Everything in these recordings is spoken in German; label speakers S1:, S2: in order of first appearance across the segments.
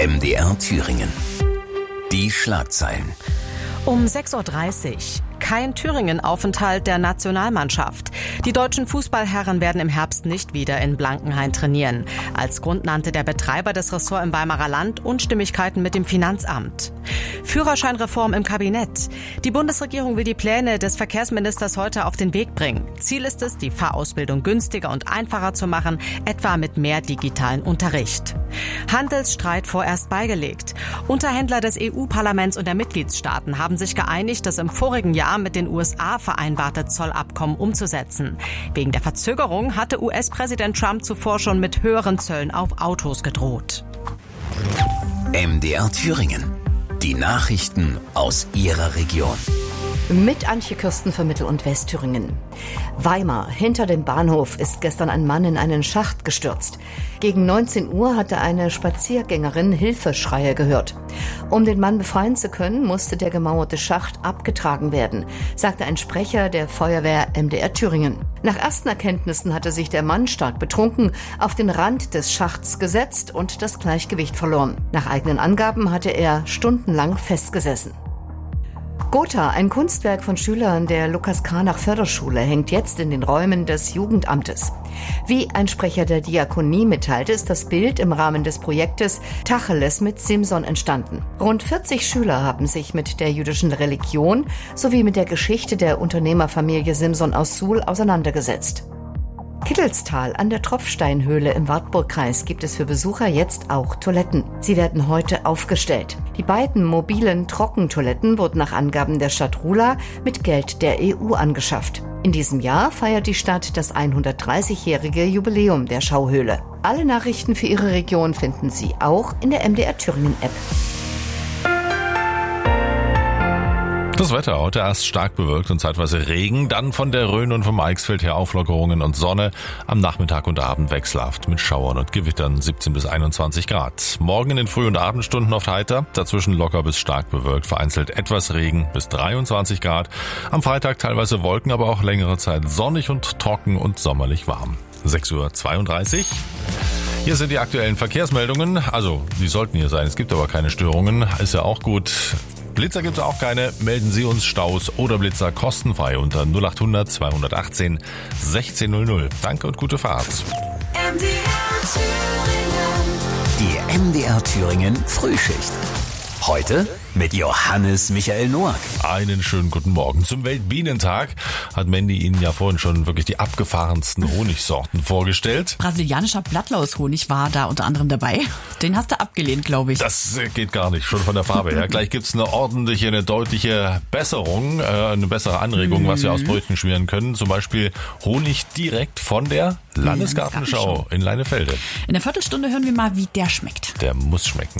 S1: MDR Thüringen. Die Schlagzeilen.
S2: Um 6.30 Uhr. Kein Thüringen-Aufenthalt der Nationalmannschaft. Die deutschen Fußballherren werden im Herbst nicht wieder in Blankenhain trainieren. Als Grund nannte der Betreiber des Ressorts im Weimarer Land Unstimmigkeiten mit dem Finanzamt. Führerscheinreform im Kabinett. Die Bundesregierung will die Pläne des Verkehrsministers heute auf den Weg bringen. Ziel ist es, die Fahrausbildung günstiger und einfacher zu machen, etwa mit mehr digitalen Unterricht. Handelsstreit vorerst beigelegt. Unterhändler des EU-Parlaments und der Mitgliedstaaten haben sich geeinigt, das im vorigen Jahr mit den USA vereinbarte Zollabkommen umzusetzen. Wegen der Verzögerung hatte US-Präsident Trump zuvor schon mit höheren Zöllen auf Autos gedroht.
S1: MDR Thüringen. Die Nachrichten aus Ihrer Region.
S3: Mit Antje Kürsten für Mittel- und Westthüringen. Weimar. Hinter dem Bahnhof ist gestern ein Mann in einen Schacht gestürzt. Gegen 19 Uhr hatte eine Spaziergängerin Hilfeschreie gehört. Um den Mann befreien zu können, musste der gemauerte Schacht abgetragen werden, sagte ein Sprecher der Feuerwehr MDR Thüringen. Nach ersten Erkenntnissen hatte sich der Mann stark betrunken auf den Rand des Schachts gesetzt und das Gleichgewicht verloren. Nach eigenen Angaben hatte er stundenlang festgesessen. Gotha, ein Kunstwerk von Schülern der Lukas-Kranach-Förderschule, hängt jetzt in den Räumen des Jugendamtes. Wie ein Sprecher der Diakonie mitteilte, ist das Bild im Rahmen des Projektes Tacheles mit Simson entstanden. Rund 40 Schüler haben sich mit der jüdischen Religion sowie mit der Geschichte der Unternehmerfamilie Simson aus Suhl auseinandergesetzt. Kittelstal an der Tropfsteinhöhle im Wartburgkreis gibt es für Besucher jetzt auch Toiletten. Sie werden heute aufgestellt. Die beiden mobilen Trockentoiletten wurden nach Angaben der Stadt Ruhla mit Geld der EU angeschafft. In diesem Jahr feiert die Stadt das 130-jährige Jubiläum der Schauhöhle. Alle Nachrichten für Ihre Region finden Sie auch in der MDR Thüringen App.
S4: Das Wetter heute erst stark bewölkt und zeitweise Regen, dann von der Rhön und vom Eichsfeld her Auflockerungen und Sonne. Am Nachmittag und Abend wechselhaft mit Schauern und Gewittern 17 bis 21 Grad. Morgen in den Früh- und Abendstunden oft heiter, dazwischen locker bis stark bewölkt, vereinzelt etwas Regen bis 23 Grad. Am Freitag teilweise Wolken, aber auch längere Zeit sonnig und trocken und sommerlich warm. 6.32 Uhr. Hier sind die aktuellen Verkehrsmeldungen. Also, die sollten hier sein. Es gibt aber keine Störungen. Ist ja auch gut. Blitzer gibt es auch keine. Melden Sie uns Staus oder Blitzer kostenfrei unter 0800 218 1600. Danke und gute Fahrt.
S1: Die MDR Thüringen Frühschicht. Heute mit Johannes Michael Noack.
S4: Einen schönen guten Morgen. Zum Weltbienentag hat Mandy Ihnen ja vorhin schon wirklich die abgefahrensten Honigsorten vorgestellt.
S5: Brasilianischer Blattlaushonig war da unter anderem dabei. Den hast du abgelehnt, glaube ich.
S4: Das geht gar nicht, schon von der Farbe her. Gleich gibt's eine deutliche Besserung, eine bessere Anregung, was wir aus Brötchen schmieren können. Zum Beispiel Honig direkt von der Landesgartenschau in Leinefelde.
S5: In der Viertelstunde hören wir mal, wie der schmeckt.
S4: Der muss schmecken.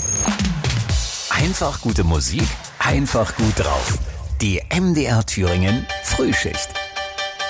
S1: Einfach gute Musik, einfach gut drauf. Die MDR Thüringen Frühschicht.